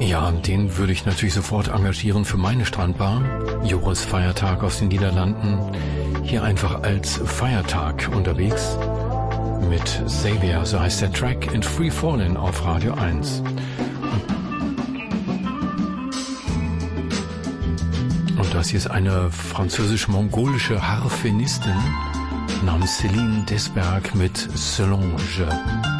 Ja, den würde ich natürlich sofort engagieren für meine Strandbar. Joris Feiertag aus den Niederlanden. Hier einfach als Feiertag unterwegs. Mit Xavier, so heißt der Track, in Free Fallin' auf Radio 1. Und das hier ist eine französisch-mongolische Harfenistin namens Céline Desberg mit Solange.